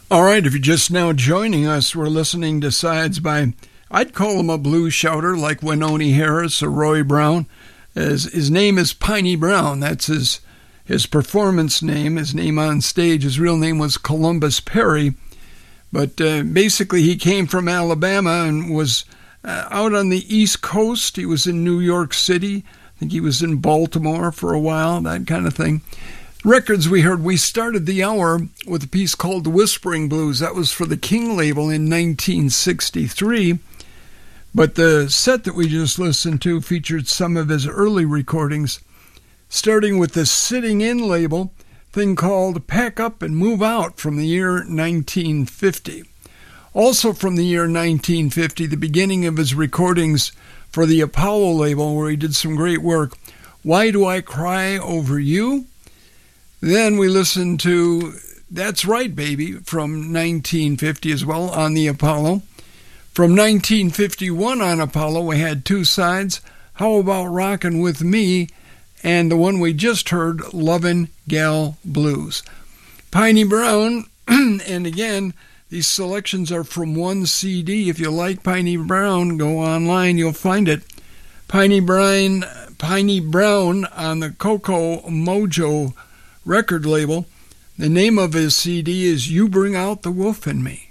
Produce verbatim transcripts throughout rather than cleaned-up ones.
All right, if you're just now joining us, we're listening to sides by, I'd call him a blues shouter like Wynonie Harris or Roy Brown. His, his name is Piney Brown. That's his his performance name, his name on stage. His real name was Columbus Perry. But uh, basically he came from Alabama and was uh, out on the East Coast. He was in New York City. I think he was in Baltimore for a while, that kind of thing. Records we heard, we started the hour with a piece called The Whispering Blues. That was for the King label in nineteen sixty-three. But the set that we just listened to featured some of his early recordings, starting with the Sitting In label, thing called Pack Up and Move Out from the year nineteen fifty. Also from the year nineteen fifty, the beginning of his recordings for the Apollo label, where he did some great work, Why Do I Cry Over You? Then we listened to That's Right, Baby from nineteen fifty as well on the Apollo. From nineteen fifty-one on Apollo, we had two sides, How About Rockin' With Me, and the one we just heard, Lovin' Gal Blues. Piney Brown, and again, these selections are from one C D. If you like Piney Brown, go online, you'll find it. Piney Brown, Piney Brown on the Coco Mojo record label. The name of his C D is You Bring Out the Wolf in Me.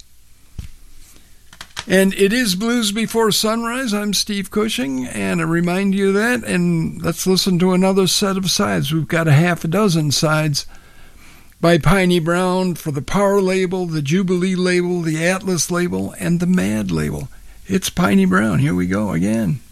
And it is Blues Before Sunrise. I'm Steve Cushing, and I remind you of that. And let's listen to another set of sides. We've got a half a dozen sides by Piney Brown for the Power label, the Jubilee label, the Atlas label, and the Mad label. It's Piney Brown. Here we go again.